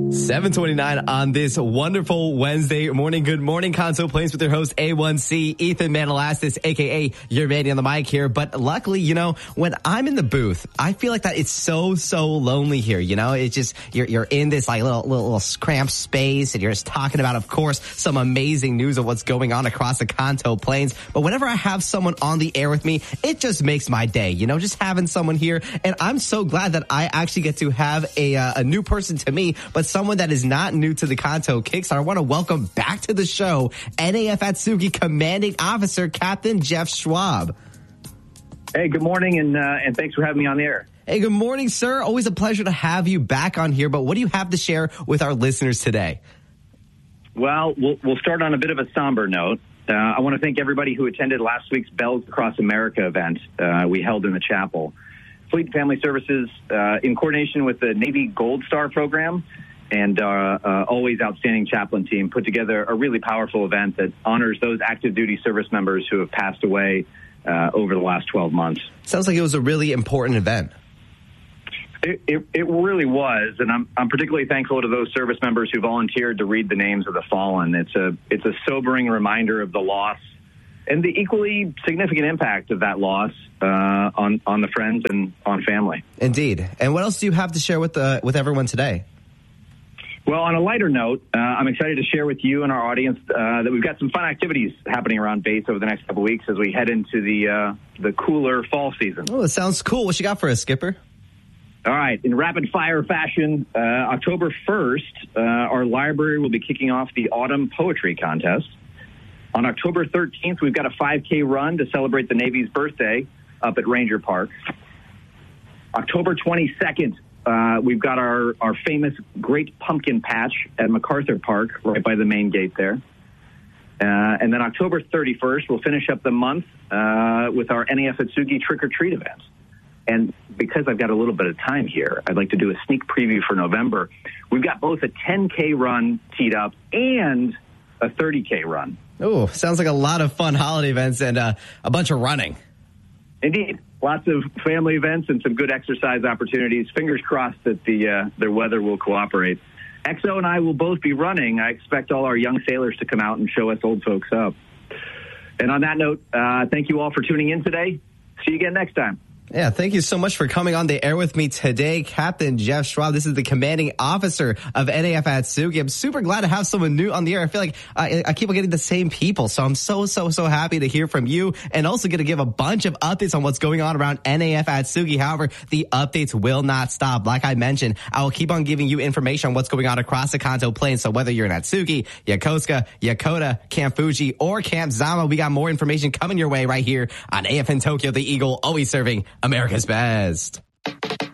7:29 on this wonderful Wednesday morning. Good morning, Kanto Plains, with your host, A1C, Ethan Manalastis, a.k.a. your Manny on the mic here. But luckily, when I'm in the booth, I feel like that it's so lonely here. It's just, you're in this like little cramped space, and you're just talking about, of course, some amazing news of what's going on across the Kanto Plains. But whenever I have someone on the air with me, it just makes my day, just having someone here. And I'm so glad that I actually get to have a new person to me, but someone that is not new to the Kanto Kickstarter. I want to welcome back to the show NAF Atsugi Commanding Officer Captain Jeff Schwab. Hey, good morning, and thanks for having me on the air. Hey, good morning, sir. Always a pleasure to have you back on here. But what do you have to share with our listeners today? Well, we'll start on a bit of a somber note. I want to thank everybody who attended last week's Bells Across America event we held in the chapel. Fleet and Family Services, in coordination with the Navy Gold Star program and always outstanding chaplain team, put together a really powerful event that honors those active duty service members who have passed away over the last 12 months. Sounds like it was a really important event. It really was, and I'm particularly thankful to those service members who volunteered to read the names of the fallen. It's a sobering reminder of the loss and the equally significant impact of that loss on the friends and on family. Indeed. And what else do you have to share with everyone today? Well, on a lighter note, I'm excited to share with you and our audience that we've got some fun activities happening around base over the next couple of weeks as we head into the cooler fall season. Oh, that sounds cool. What you got for us, Skipper? All right. In rapid-fire fashion, October 1st, our library will be kicking off the Autumn Poetry Contest. On October 13th, we've got a 5K run to celebrate the Navy's birthday up at Ranger Park. October 22nd, we've got our famous Great Pumpkin Patch at MacArthur Park, right by the main gate there. And then October 31st, we'll finish up the month with our NAF Atsugi Trick or Treat event. And because I've got a little bit of time here, I'd like to do a sneak preview for November. We've got both a 10K run teed up and a 30K run. Oh, sounds like a lot of fun holiday events and a bunch of running. Indeed. Lots of family events and some good exercise opportunities. Fingers crossed that the weather will cooperate. XO and I will both be running. I expect all our young sailors to come out and show us old folks up. And on that note, thank you all for tuning in today. See you again next time. Yeah, thank you so much for coming on the air with me today, Captain Jeff Schwab. This is the commanding officer of NAF Atsugi. I'm super glad to have someone new on the air. I feel like I keep on getting the same people, so I'm so happy to hear from you, and also going to give a bunch of updates on what's going on around NAF Atsugi. However, the updates will not stop. Like I mentioned, I will keep on giving you information on what's going on across the Kanto Plains. So whether you're in Atsugi, Yokosuka, Yokota, Camp Fuji, or Camp Zama, we got more information coming your way right here on AFN Tokyo, the Eagle, always serving America's best.